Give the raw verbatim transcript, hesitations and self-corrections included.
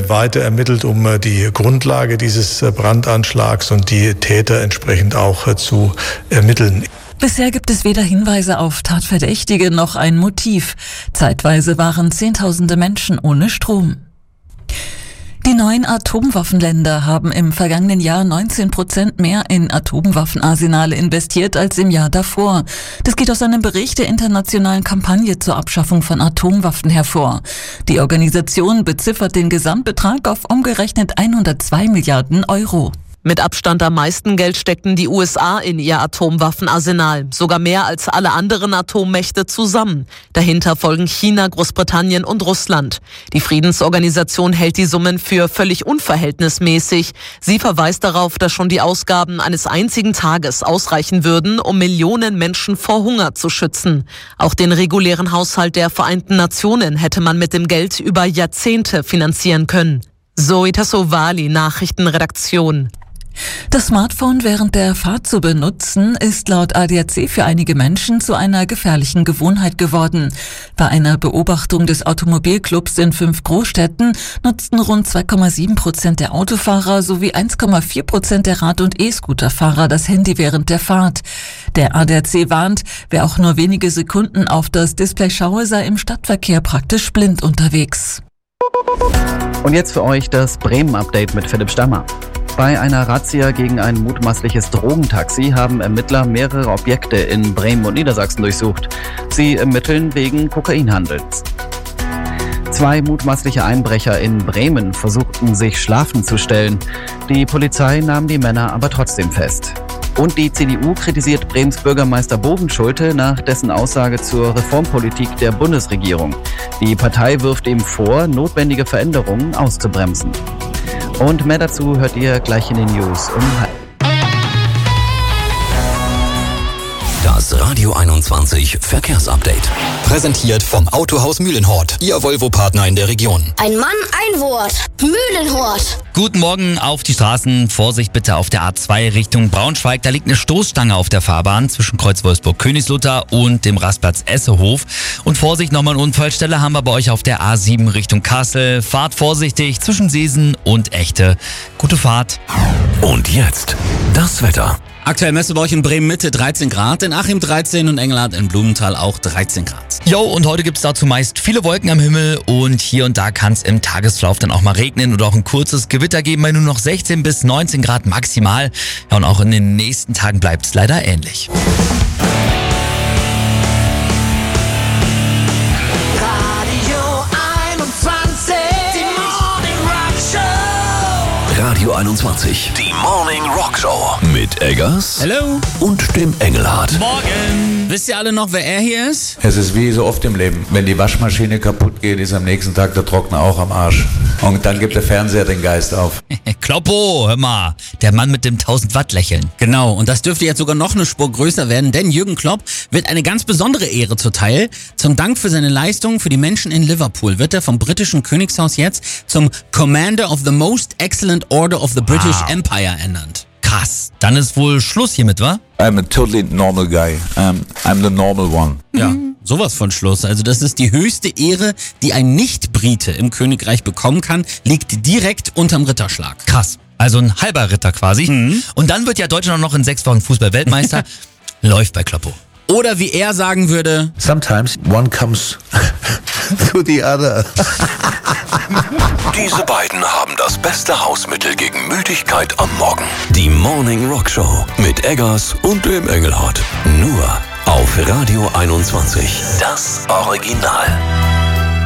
weiter ermittelt, um die Grundlage dieses Brandanschlags und die Täter entsprechend auch zu ermitteln. Bisher gibt es weder Hinweise auf Tatverdächtige noch ein Motiv. Zeitweise waren Zehntausende Menschen ohne Strom. Die neuen Atomwaffenländer haben im vergangenen Jahr neunzehn Prozent mehr in Atomwaffenarsenale investiert als im Jahr davor. Das geht aus einem Bericht der internationalen Kampagne zur Abschaffung von Atomwaffen hervor. Die Organisation beziffert den Gesamtbetrag auf umgerechnet hundertzwei Milliarden Euro. Mit Abstand am meisten Geld steckten die U S A in ihr Atomwaffenarsenal, sogar mehr als alle anderen Atommächte zusammen. Dahinter folgen China, Großbritannien und Russland. Die Friedensorganisation hält die Summen für völlig unverhältnismäßig. Sie verweist darauf, dass schon die Ausgaben eines einzigen Tages ausreichen würden, um Millionen Menschen vor Hunger zu schützen. Auch den regulären Haushalt der Vereinten Nationen hätte man mit dem Geld über Jahrzehnte finanzieren können. Zoe Tassovali, Nachrichtenredaktion. Das Smartphone während der Fahrt zu benutzen, ist laut A D A C für einige Menschen zu einer gefährlichen Gewohnheit geworden. Bei einer Beobachtung des Automobilclubs in fünf Großstädten nutzten rund zwei Komma sieben Prozent der Autofahrer sowie eins Komma vier Prozent der Rad- und E-Scooterfahrer das Handy während der Fahrt. Der A D A C warnt, wer auch nur wenige Sekunden auf das Display schaue, sei im Stadtverkehr praktisch blind unterwegs. Und jetzt für euch das Bremen-Update mit Philipp Stammer. Bei einer Razzia gegen ein mutmaßliches Drogentaxi haben Ermittler mehrere Objekte in Bremen und Niedersachsen durchsucht. Sie ermitteln wegen Kokainhandels. Zwei mutmaßliche Einbrecher in Bremen versuchten sich schlafen zu stellen. Die Polizei nahm die Männer aber trotzdem fest. Und die C D U kritisiert Bremens Bürgermeister Bovenschulte nach dessen Aussage zur Reformpolitik der Bundesregierung. Die Partei wirft ihm vor, notwendige Veränderungen auszubremsen. Und mehr dazu hört ihr gleich in den News um halb. Das Radio einundzwanzig Verkehrsupdate. Präsentiert vom Autohaus Mühlenhort, Ihr Volvo-Partner in der Region. Ein Mann, ein Wort. Mühlenhort. Guten Morgen auf die Straßen. Vorsicht bitte auf der A zwei Richtung Braunschweig. Da liegt eine Stoßstange auf der Fahrbahn zwischen Kreuz Wolfsburg-Königslutter und dem Rastplatz Essehof. Und Vorsicht, nochmal eine Unfallstelle haben wir bei euch auf der A sieben Richtung Kassel. Fahrt vorsichtig zwischen Seesen und Echte. Gute Fahrt. Und jetzt das Wetter. Aktuell messen wir euch in Bremen Mitte dreizehn Grad, in Achim dreizehn und Engelhardt in Blumenthal auch dreizehn Grad. Jo, und heute gibt's dazu meist viele Wolken am Himmel und hier und da kann es im Tagesverlauf dann auch mal regnen oder auch ein kurzes Gewitter geben bei nur noch sechzehn bis neunzehn Grad maximal. Ja, und auch in den nächsten Tagen bleibt es leider ähnlich. Radio einundzwanzig, die Morning Rock Show mit Eggers Hello. und dem Engelhardt. Morgen. Wisst ihr alle noch, wer er hier ist? Es ist wie so oft im Leben. Wenn die Waschmaschine kaputt geht, ist am nächsten Tag der Trockner auch am Arsch. Und dann gibt der Fernseher den Geist auf. Kloppo, hör mal, der Mann mit dem tausend Watt Lächeln. Genau, und das dürfte jetzt sogar noch eine Spur größer werden, denn Jürgen Klopp wird eine ganz besondere Ehre zuteil. Zum Dank für seine Leistung für die Menschen in Liverpool wird er vom britischen Königshaus jetzt zum Commander of the Most Excellent Order of the British wow. Empire ernannt. Krass, dann ist wohl Schluss hiermit, wa? I'm a totally normal guy. Um, I'm the normal one. Ja, sowas von Schluss. Also das ist die höchste Ehre, die ein Nicht-Brite im Königreich bekommen kann, liegt direkt unterm Ritterschlag. Krass, also ein halber Ritter quasi. Mhm. Und dann wird ja Deutschland auch noch in sechs Wochen Fußball-Weltmeister. Läuft bei Kloppo. Oder wie er sagen würde: Sometimes one comes to the other. Diese beiden haben das beste Hausmittel gegen Müdigkeit am Morgen. Die Morning Rock Show mit Eggers und dem Engelhardt. Nur auf Radio einundzwanzig. Das Original.